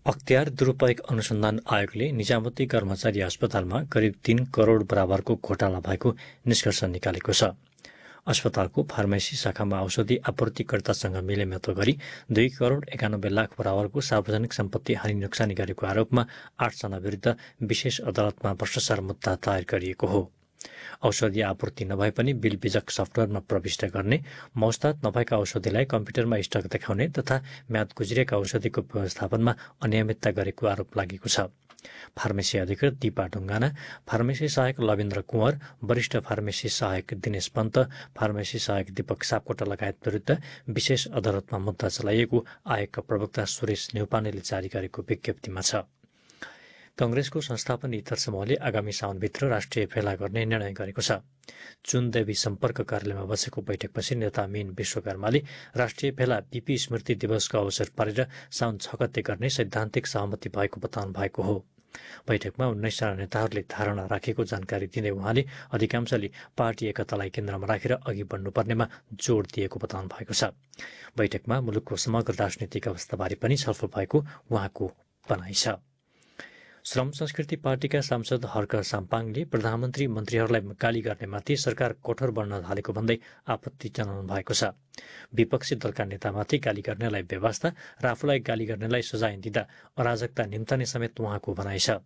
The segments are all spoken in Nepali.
अख्तियार दुरुपयोग अनुसन्धान आयोगले निजामती कर्मचारी अस्पतालमा करिब 3 करोड बराबरको घोटाला भएको निष्कर्ष निकालेको छ। अस्पतालको फार्मेसी शाखामा औषधि आपूर्तिकर्तासँग मिलेमतो गरी 2 करोड 91 लाख बराबरको सार्वजनिक सम्पत्ति हानि नोक्सानी गरेको आरोपमा 8 जना विरुद्ध विशेष अदालतमा भ्रष्टाचार मुद्दा दायर गरिएको हो। औषधि आपूर्ति नभए पनि बिल बीजक सफ्टवेयरमा प्रविष्ट गर्ने, मौस्ताद नभएका औषधिलाई कम्प्युटरमा स्टक देखाउने तथा म्याद गुज्रिएका औषधिको व्यवस्थापनमा अनियमितता गरेको आरोप लागेको छ। फार्मेसी अधिकृत दीपा ढुङ्गाना, फार्मेसी सहायक लवेन्द्र कुँवर, वरिष्ठ फार्मेसी सहायक दिनेश पन्त, फार्मेसी सहायक दीपक सापकोटा लगायत विरुद्ध विशेष अदालतमा मुद्दा चलाइएको आयोगका प्रवक्ता सुरेश न्यौपानेले जारी गरेको विज्ञप्तिमा छ। कंग्रेसको संस्थापन इतर समूहले आगामी साउनभित्र राष्ट्रिय भेला गर्ने निर्णय गरेको छ। चुनदेवी सम्पर्क कार्यालयमा बसेको बैठकपछि नेता मीन विश्वकर्माले राष्ट्रिय भेला बीपी स्मृति दिवसको अवसर पारेर साउन 6 गते गर्ने सैद्धान्तिक सहमति भएको बताउनु भएको हो। बैठकमा 19 जना नेताहरूले धारणा राखेको जानकारी दिँदै उहाँले अधिकांशले पार्टी एकतालाई केन्द्रमा राखेर अघि बढ्नुपर्नेमा जोड दिएको बताउनु भएको छ। बैठकमा मुलुकको समग्र राजनीतिक अवस्थाबारे पनि छलफल भएको उहाँको भनाइ छ। श्रम संस्कृति पार्टीका सांसद हर्क साम्पाङले प्रधानमन्त्री मन्त्रीहरूलाई गाली गर्नेमाथि सरकार कठोर बन्न थालेको भन्दै आपत्ति जनाउनु भएको छ। विपक्षी दलका नेतामाथि गाली गर्नेलाई बेवास्ता र आफूलाई गाली गर्नेलाई सजाय दिँदा अराजकता निम्ताने समेत उहाँको भनाइ छ।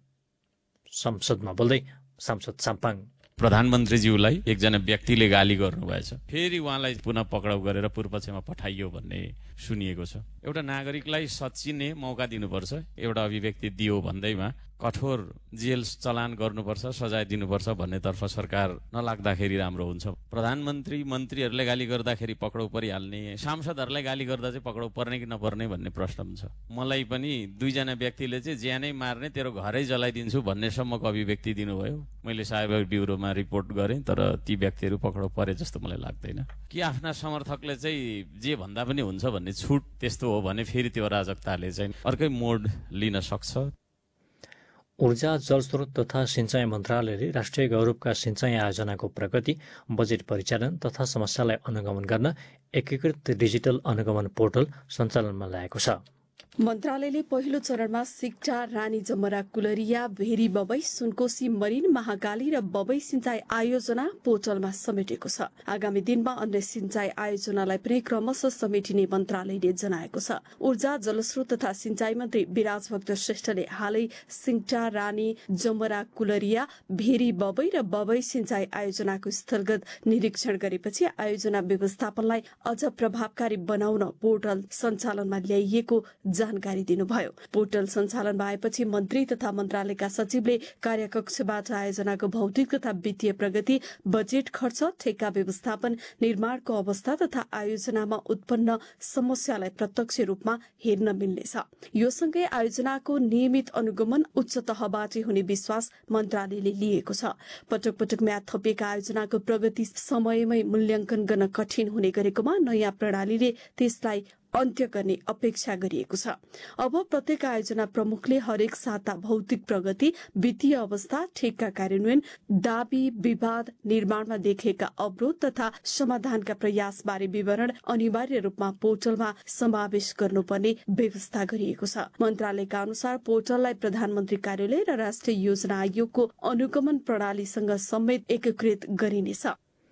संसदमा बोल्दै सांसद साम्पाङ, प्रधानमन्त्रीज्यूलाई एकजना व्यक्तिले गाली गर्नुभएछ, फेरि उहाँलाई पुनः पक्राउ गरेर पूर्वपक्षमा पठाइयो भन्ने सुनिएको छ। एउटा नागरिकलाई सचिने मौका दिनुपर्छ, एउटा अभिव्यक्ति दियो भन्दैमा कठोर जेल चलान गर्नुपर्छ, सजाय दिनुपर्छ भन्नेतर्फ सरकार नलाग्दाखेरि राम्रो हुन्छ। प्रधानमन्त्री मन्त्रीहरूले गाली गर्दाखेरि पक्राउ परिहाल्ने, सांसदहरूलाई गाली गर्दा चाहिँ पक्राउ पर्ने कि नपर्ने भन्ने प्रश्न हुन्छ। मलाई पनि 2 जना व्यक्तिले चाहिँ ज्यानै मार्ने, तेरो घरै जलाइदिन्छु भन्नेसम्मको अभिव्यक्ति दिनुभयो। मैले साइबर ब्युरोमा रिपोर्ट गरेँ, तर ती व्यक्तिहरू पक्राउ परे जस्तो मलाई लाग्दैन। कि आफ्ना समर्थकले चाहिँ जे भन्दा पनि हुन्छ भन्ने छुट त्यस्तो हो भने फेरि त्यो अराजकताले चाहिँ अर्कै मोड लिन सक्छ। ऊर्जा, जलस्रोत तथा सिंचाई मन्त्रालयले राष्ट्रिय गौरवका सिंचाई आयोजनाको प्रगति, बजेट परिचालन तथा समस्यालाई अनुगमन गर्न एकीकृत डिजिटल अनुगमन पोर्टल सञ्चालनमा ल्याएको छ। मन्त्रालयले पहिलो चरणमा सिक्टा, रानी जमरा, कुलरिया, भेरी बबई, सुनकोशी, मरिन, महाकाली र बबई सिंचाई आयोजना पोर्टलमा समेटेको छ। आगामी दिनमा अन्य सिंचाई आयोजनालाई पनि क्रमशः समेटिने मन्त्रालयले जनाएको छ। ऊर्जा, जलस्रोत तथा सिंचाई मन्त्री विराज भक्त श्रेष्ठले हालै सिक्टा, रानी जमरा, कुलरिया, भेरी बबई र बबई सिंचाई आयोजनाको स्थलगत निरीक्षण गरेपछि आयोजना व्यवस्थापनलाई अझ प्रभावकारी बनाउन पोर्टल सञ्चालनमा ल्याइएको जानकारी दिनुभयो। पोर्टल सञ्चालन भएपछि मन्त्री तथा मन्त्रालयका सचिवले कार्यकक्षबाट आयोजनाको भौतिक तथा वित्तीय प्रगति, बजेट खर्च, ठेक्का व्यवस्थापन, निर्माणको अवस्था तथा आयोजनामा उत्पन्न समस्यालाई प्रत्यक्ष रूपमा हेर्न मिल्नेछ। यो सँगै आयोजनाको नियमित अनुगमन उच्च तहबाट हुने विश्वास मन्त्रालयले लिएको छ। पटक पटक म्याद थपिएका आयोजनाको प्रगति समयमै मूल्याङ्कन गर्न कठिन हुने गरेकोमा नयाँ प्रणालीले त्यसलाई अन्त्य गर्ने अपेक्षा गरिएको छ। अब प्रत्येक आयोजना प्रमुखले हरेक साता भौतिक प्रगति, वित्तीय अवस्था, ठेक्का कार्यान्वयन, दाबी, विवाद, निर्माणमा देखिएका अवरोध तथा समाधानका प्रयासबारे विवरण अनिवार्य रूपमा पोर्टलमा समावेश गर्नुपर्ने व्यवस्था गरिएको छ। मन्त्रालयका अनुसार पोर्टललाई प्रधानमन्त्री कार्यालय र राष्ट्रिय योजना आयोगको अनुगमन प्रणालीसँग समेत एकीकृत गरिनेछ।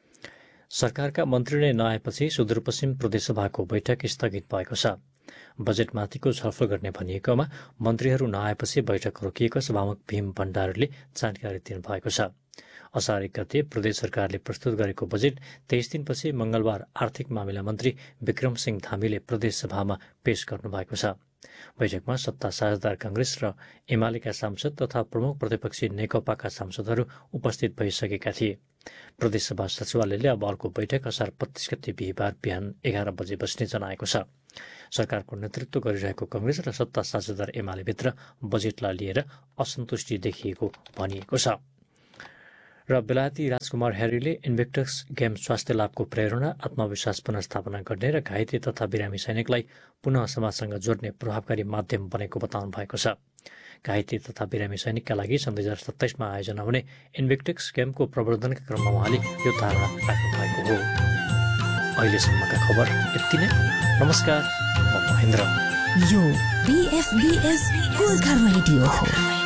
सरकारका मन्त्री नै नआएपछि सुदूरपश्चिम प्रदेशसभाको बैठक स्थगित भएको छ। बजेटमाथिको छलफल गर्ने भनिएकोमा मन्त्रीहरू नआएपछि बैठक रोकिएको सभामुख भीम भण्डारीले जानकारी दिनुभएको छ। असार 1 गते प्रदेश सरकारले प्रस्तुत गरेको बजेट 23 दिनपछि मंगलबार आर्थिक मामिला मन्त्री विक्रम सिंह धामीले प्रदेश सभामा पेश गर्नुभएको छ। बैठकमा सत्ता साझेदार कांग्रेस र एमालेका सांसद तथा प्रमुख प्रतिपक्षी नेकपाका सांसदहरू उपस्थित भइसकेका थिए। प्रदेशसभा सचिवालयले अब अर्को बैठक असार 25 गते बिहिबार बिहान 11 बजे बस्ने जनाएको छ। सरकारको नेतृत्व गरिरहेको कांग्रेस र सत्ता साझेदार एमालेभित्र बजेटलाई लिएर असन्तुष्टि देखिएको भनिएको छ। र बेलायती राजकुमार ह्यारीले इन्भेक्टस गेम स्वास्थ्य लाभको प्रेरणा, आत्मविश्वास पुनर्स्थापना गर्ने र घाइते तथा बिरामी सैनिकलाई पुनः समाजसँग जोड्ने प्रभावकारी माध्यम बनेको बताउनु भएको छ। घाइते तथा बिरामी सैनिकका लागि सन् 2027 आयोजना हुने इन्भेक्टिक्स गेमको प्रवर्धनका क्रममा उहाँले यो धारणा राख्नु भएको हो। अहिलेसम्मका खबर यति नै। नमस्कार, म महेन्द्र। BFBS गोर्खा रेडियो हो।